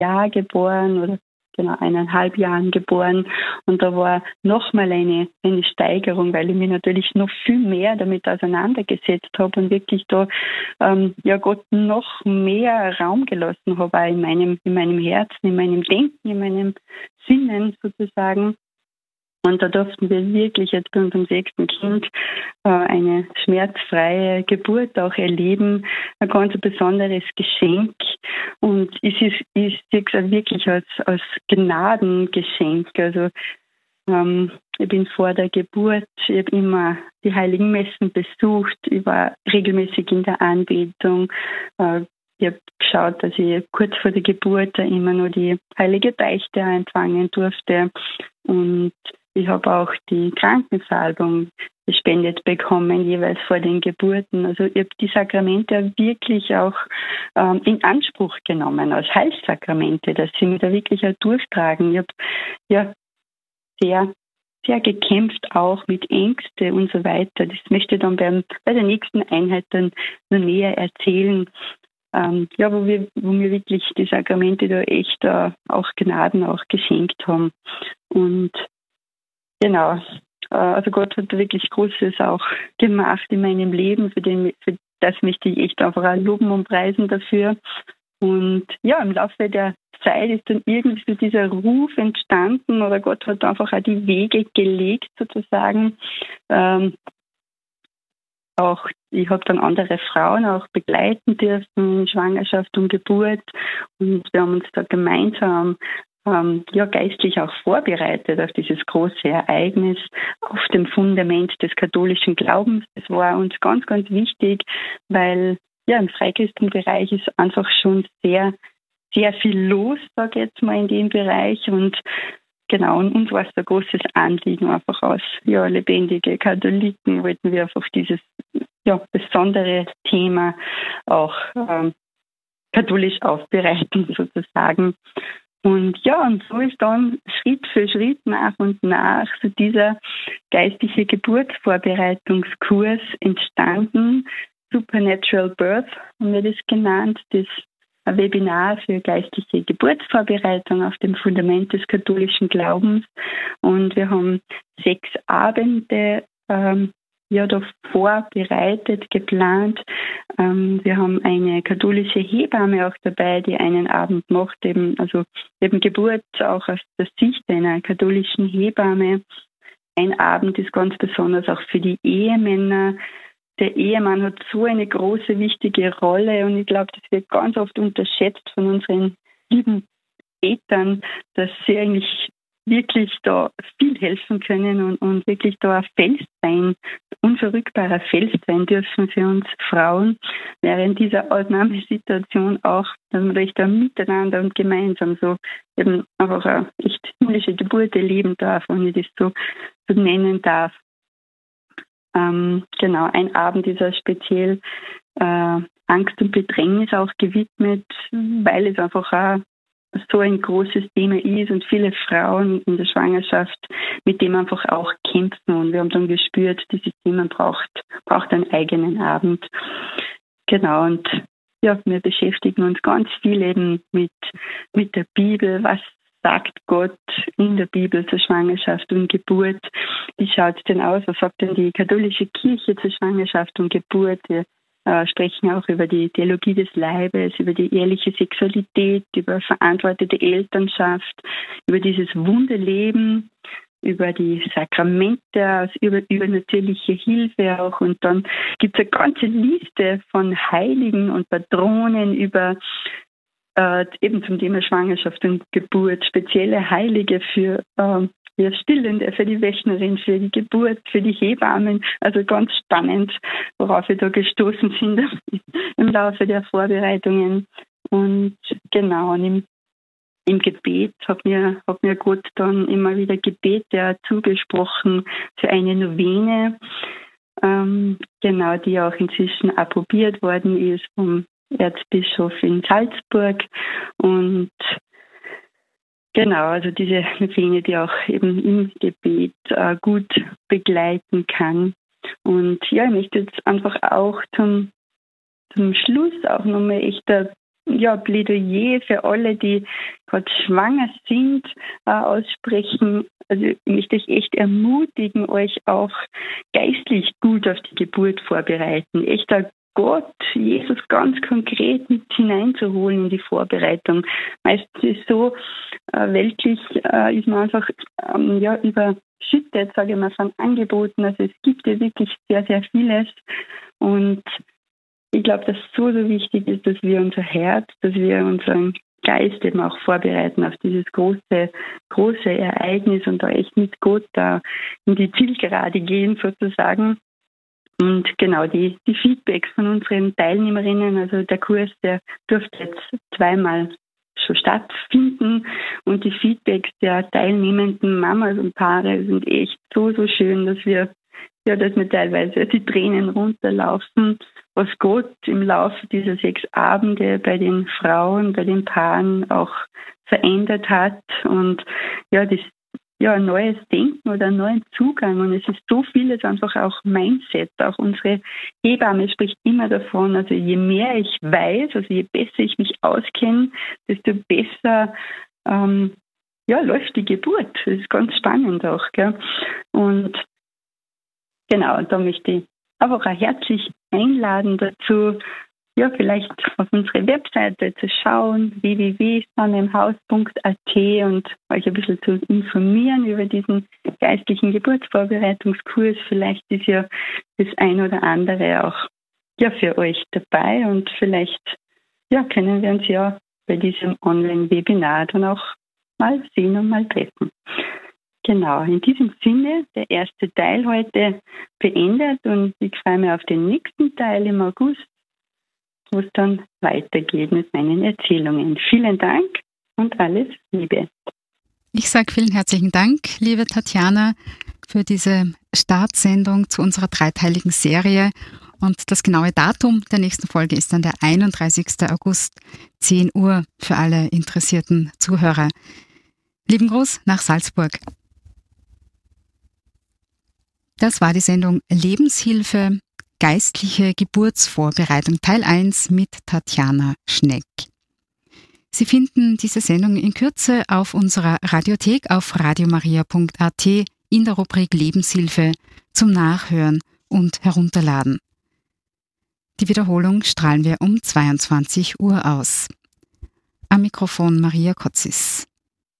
Jahr geboren oder genau 1,5 Jahren geboren. Und da war nochmal eine Steigerung, weil ich mich natürlich noch viel mehr damit auseinandergesetzt habe und wirklich da Gott noch mehr Raum gelassen habe, auch in meinem Herzen, in meinem Denken, in meinem Sinnen sozusagen. Und da durften wir wirklich jetzt bei unserem 6. Kind eine schmerzfreie Geburt auch erleben. Ein ganz besonderes Geschenk. Und ich sehe es wirklich als Gnadengeschenk. Also ich bin vor der Geburt, ich habe immer die Heiligen Messen besucht, ich war regelmäßig in der Anbetung. Ich habe geschaut, dass ich kurz vor der Geburt immer nur die Heilige Beichte empfangen durfte. Und ich habe auch die Krankensalbung gespendet bekommen, jeweils vor den Geburten. Also ich habe die Sakramente wirklich auch in Anspruch genommen als Heilssakramente, dass sie mich da wirklich auch durchtragen. Ich habe sehr, sehr gekämpft, auch mit Ängste und so weiter. Das möchte ich dann bei der nächsten Einheit dann noch näher erzählen. Wo mir wirklich die Sakramente da echt auch Gnaden auch geschenkt haben. Und genau, also Gott hat da wirklich Großes auch gemacht in meinem Leben, für das möchte ich echt einfach auch loben und preisen dafür. Und ja, im Laufe der Zeit ist dann irgendwie so dieser Ruf entstanden oder Gott hat einfach auch die Wege gelegt sozusagen. Auch ich habe dann andere Frauen auch begleiten dürfen in Schwangerschaft und Geburt und wir haben uns da gemeinsam geistlich auch vorbereitet auf dieses große Ereignis, auf dem Fundament des katholischen Glaubens. Das war uns ganz, ganz wichtig, weil im Freikirchenbereich ist einfach schon sehr, sehr viel los, sage ich jetzt mal, in dem Bereich. Und genau, und uns war es ein großes Anliegen, einfach als lebendige Katholiken wollten wir einfach dieses besondere Thema auch katholisch aufbereiten sozusagen. Und und so ist dann Schritt für Schritt nach und nach so dieser geistliche Geburtsvorbereitungskurs entstanden. Supernatural Birth haben wir das genannt, das Webinar für geistliche Geburtsvorbereitung auf dem Fundament des katholischen Glaubens. Und wir haben 6 Abende da vorbereitet, geplant. Wir haben eine katholische Hebamme auch dabei, die einen Abend macht, eben Geburt auch aus der Sicht einer katholischen Hebamme. Ein Abend ist ganz besonders auch für die Ehemänner. Der Ehemann hat so eine große, wichtige Rolle und ich glaube, das wird ganz oft unterschätzt von unseren lieben Vätern, dass sie eigentlich wirklich da viel helfen können und wirklich da ein Fels sein, unverrückbarer Fels sein dürfen für uns Frauen, während dieser Ausnahmesituation auch, dass man da miteinander und gemeinsam so eben einfach eine echt himmlische Geburt erleben darf, wenn ich das so nennen darf. Ein Abend ist auch speziell Angst und Bedrängnis auch gewidmet, weil es einfach auch so ein großes Thema ist und viele Frauen in der Schwangerschaft mit dem einfach auch kämpfen. Und wir haben dann gespürt, dieses Thema braucht einen eigenen Abend. Genau, und wir beschäftigen uns ganz viel eben mit der Bibel. Was sagt Gott in der Bibel zur Schwangerschaft und Geburt? Wie schaut es denn aus? Was sagt denn die katholische Kirche zur Schwangerschaft und Geburt? Wir sprechen auch über die Theologie des Leibes, über die eheliche Sexualität, über verantwortete Elternschaft, über dieses Wunderleben, über die Sakramente, über übernatürliche Hilfe auch. Und dann gibt es eine ganze Liste von Heiligen und Patronen über eben zum Thema Schwangerschaft und Geburt, spezielle Heilige für Stillende, für die Wöchnerin, für die Geburt, für die Hebammen. Also ganz spannend, worauf wir da gestoßen sind im Laufe der Vorbereitungen. Und genau, und im Gebet hat mir Gott dann immer wieder Gebete zugesprochen für eine Novene, die auch inzwischen approbiert worden ist vom Erzbischof in Salzburg. Und genau, also diese Novene, die auch eben im Gebet gut begleiten kann. Und ich möchte jetzt einfach auch zum Schluss auch nochmal echt Plädoyer für alle, die gerade schwanger sind, aussprechen. Also ich möchte euch echt ermutigen, euch auch geistlich gut auf die Geburt vorbereiten. Echt da Gott, Jesus ganz konkret mit hineinzuholen in die Vorbereitung. Meistens ist so, weltlich ist man einfach überschüttet, sage ich mal, von Angeboten. Also es gibt ja wirklich sehr, sehr vieles. Und ich glaube, dass es so wichtig ist, dass wir unser Herz, dass wir unseren Geist eben auch vorbereiten auf dieses große Ereignis und da echt mit Gott da in die Zielgerade gehen sozusagen. Und genau, die Feedbacks von unseren Teilnehmerinnen, also der Kurs, der durfte jetzt 2-mal schon stattfinden und die Feedbacks der teilnehmenden Mamas und Paare sind echt so schön, dass mir teilweise die Tränen runterlaufen, was Gott im Laufe dieser 6 Abende bei den Frauen, bei den Paaren auch verändert hat und ein neues Denken oder einen neuen Zugang. Und es ist so vieles einfach auch Mindset. Auch unsere Hebamme spricht immer davon, also je mehr ich weiß, also je besser ich mich auskenne, desto besser läuft die Geburt. Das ist ganz spannend auch. Gell? Und genau, da möchte ich einfach auch herzlich einladen dazu, vielleicht auf unsere Webseite zu schauen, www.sonnenhaus.at und euch ein bisschen zu informieren über diesen geistlichen Geburtsvorbereitungskurs. Vielleicht ist ja das ein oder andere auch für euch dabei und vielleicht können wir uns bei diesem Online-Webinar dann auch mal sehen und mal treffen. Genau, in diesem Sinne, der erste Teil heute beendet und ich freue mich auf den nächsten Teil im August, wo es dann weitergeht mit meinen Erzählungen. Vielen Dank und alles Liebe. Ich sage vielen herzlichen Dank, liebe Tatjana, für diese Startsendung zu unserer 3-teiligen Serie. Und das genaue Datum der nächsten Folge ist dann der 31. August, 10 Uhr für alle interessierten Zuhörer. Lieben Gruß nach Salzburg. Das war die Sendung Lebenshilfe, geistliche Geburtsvorbereitung, Teil 1 mit Tatjana Schneck. Sie finden diese Sendung in Kürze auf unserer Radiothek auf radiomaria.at in der Rubrik Lebenshilfe zum Nachhören und Herunterladen. Die Wiederholung strahlen wir um 22 Uhr aus. Am Mikrofon Maria Kotzis.